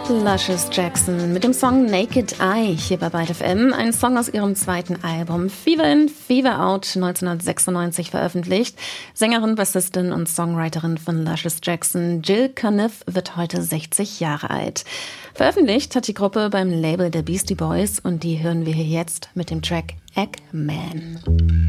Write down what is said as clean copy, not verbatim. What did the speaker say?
Luscious Jackson mit dem Song Naked Eye hier bei Byte FM. Ein Song aus ihrem zweiten Album Fever In, Fever Out 1996 veröffentlicht. Sängerin, Bassistin und Songwriterin von Luscious Jackson, Jill Caniff, wird heute 60 Jahre alt. Veröffentlicht hat die Gruppe beim Label der Beastie Boys und die hören wir hier jetzt mit dem Track Eggman.